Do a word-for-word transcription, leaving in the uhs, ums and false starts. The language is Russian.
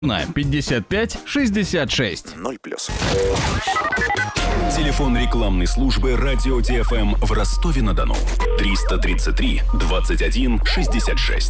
на пятьдесят пять шестьдесят шесть. ноль плюс. Телефон рекламной службы «Радио ТФМ» в Ростове-на-Дону. триста тридцать три двадцать один шестьдесят шесть.